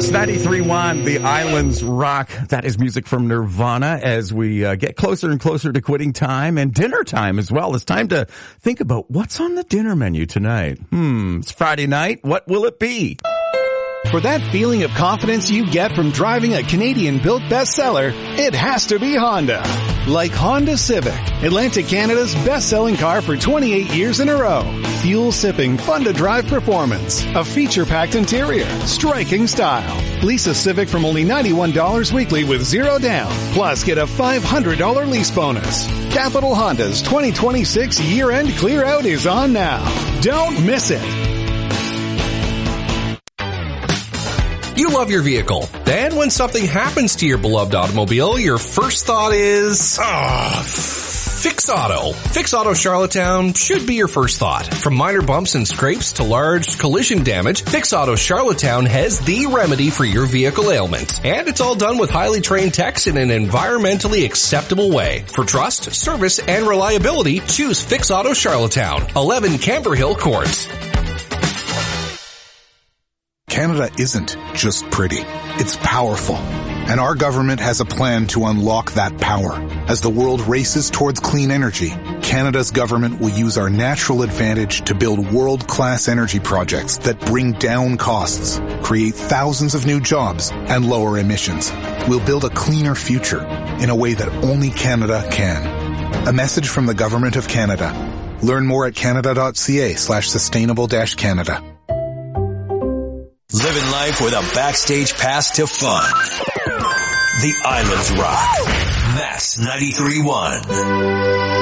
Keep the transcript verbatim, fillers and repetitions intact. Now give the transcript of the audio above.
Mass ninety-three point one, The Islands Rock. That is music from Nirvana as we uh, get closer and closer to quitting time and dinner time as well. It's time to think about what's on the dinner menu tonight. Hmm, it's Friday night. What will it be? For that feeling of confidence you get from driving a Canadian-built bestseller, it has to be Honda. Like Honda Civic, Atlantic Canada's best-selling car for twenty-eight years in a row. Fuel-sipping, fun-to-drive performance, a feature-packed interior, striking style. Lease a Civic from only ninety-one dollars weekly with zero down. Plus, get a five hundred dollars lease bonus. Capital Honda's twenty twenty-six year-end clear-out is on now. Don't miss it. You love your vehicle. Then when something happens to your beloved automobile, your first thought is, ah, Fix Auto. Fix Auto Charlottetown should be your first thought. From minor bumps and scrapes to large collision damage, Fix Auto Charlottetown has the remedy for your vehicle ailment. And it's all done with highly trained techs in an environmentally acceptable way. For trust, service, and reliability, choose Fix Auto Charlottetown, eleven Camber Hill Court. Canada isn't just pretty. It's powerful. And our government has a plan to unlock that power. As the world races towards clean energy, Canada's government will use our natural advantage to build world-class energy projects that bring down costs, create thousands of new jobs, and lower emissions. We'll build a cleaner future in a way that only Canada can. A message from the Government of Canada. Learn more at canada.ca slash sustainable dash Canada. Living life with a backstage pass to fun. The Islands Rock. Mass ninety-three point one.